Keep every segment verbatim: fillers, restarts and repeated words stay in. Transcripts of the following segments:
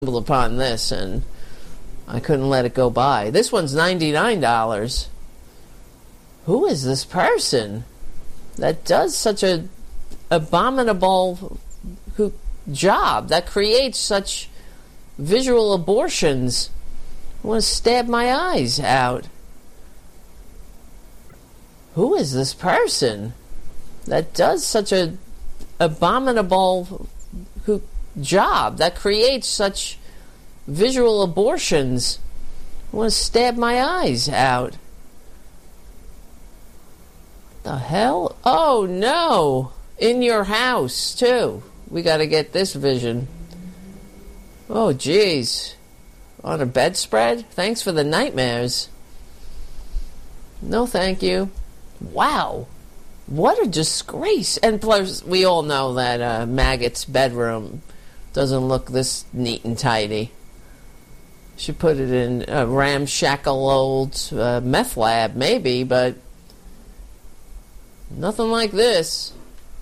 upon this, and I couldn't let it go by. This one's ninety-nine dollars. Who is this person that does such a abominable who, job, that creates such visual abortions? I want to stab my eyes out. Who is this person that does such a abominable who, job that creates such visual abortions? I want to stab my eyes out. What the hell? Oh no! In your house too. We got to get this vision. Oh jeez. On a bedspread? Thanks for the nightmares. No thank you. Wow. What a disgrace. And plus, we all know that uh, Maggot's bedroom doesn't look this neat and tidy. Should put it in a ramshackle old uh, meth lab, maybe, but nothing like this.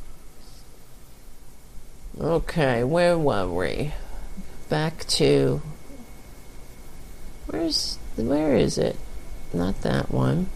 Okay, where were we? Back to... Where's... Where is it? Not that one.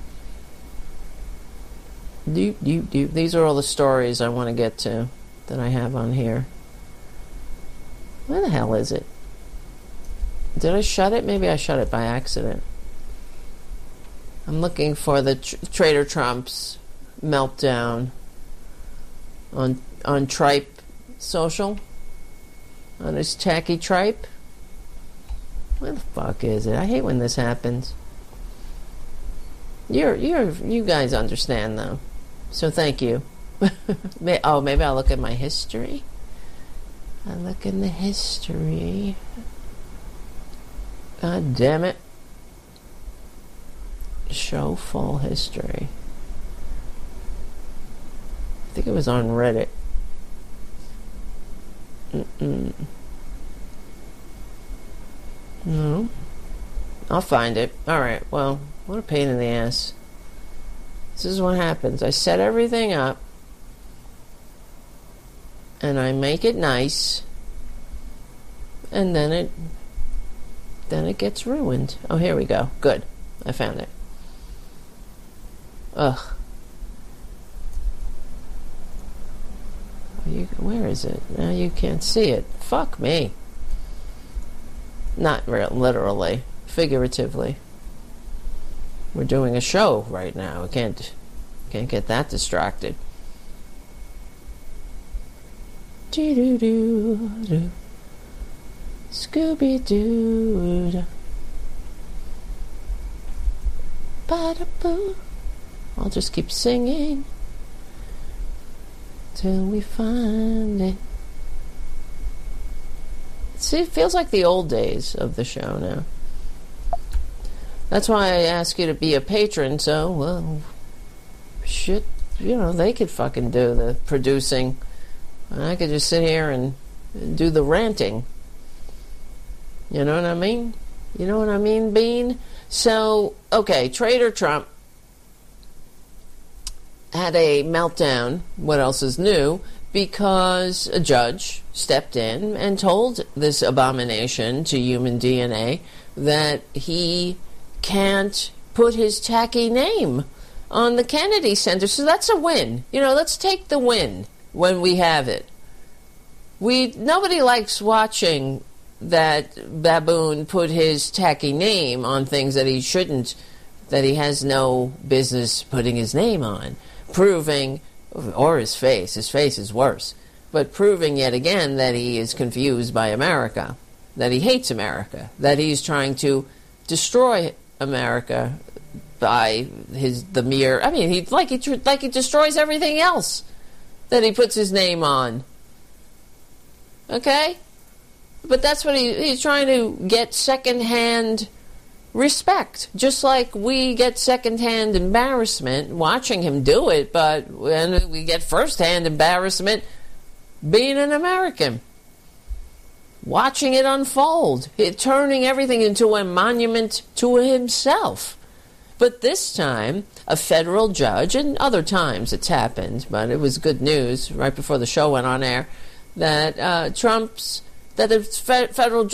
Doop, doop, doop. These are all the stories I want to get to that I have on here. Where the hell is it? Did I shut it? Maybe I shut it by accident. I'm looking for the tr- Trader Trump's meltdown on on Tripe Social, on his tacky Tripe. Where the fuck is it? I hate when this happens. You're you're you guys understand though. So thank you. Oh, maybe I'll look at my history. I look in the history. God damn it. Show full history. I think it was on Reddit. Mm-mm. No. I'll find it. Alright, well, what a pain in the ass. This is what happens. I set everything up, and I make it nice, and then it then it gets ruined. Oh, here we go. Good. I found it. Ugh. You, where is it? Now you can't see it. Fuck me. Not real, literally. Figuratively. We're doing a show right now. We can't, can't get that distracted. Doo-doo-doo-doo. Scooby-Doo. Ba-da-boo. I'll just keep singing till we find it. See, it feels like the old days of the show now. That's why I ask you to be a patron, so, well, shit, you know, they could fucking do the producing. I could just sit here and do the ranting. You know what I mean? You know what I mean, Bean? So, okay, Trader Trump had a meltdown, what else is new, because a judge stepped in and told this abomination to human D N A that he can't put his tacky name on the Kennedy Center. So that's a win. You know, let's take the win when we have it. We nobody likes watching that baboon put his tacky name on things that he shouldn't, that he has no business putting his name on. Proving, or his face, his face is worse, but proving yet again that he is confused by America, that he hates America, that he's trying to destroy America by his the mere. I mean, he like he like he destroys everything else that he puts his name on. Okay, but that's what he he's trying to get secondhand respect, just like we get secondhand embarrassment watching him do it, but when we get firsthand embarrassment being an American, watching it unfold, it turning everything into a monument to himself. But this time, a federal judge, and other times it's happened, but it was good news right before the show went on air, that uh, Trump's, that a federal judge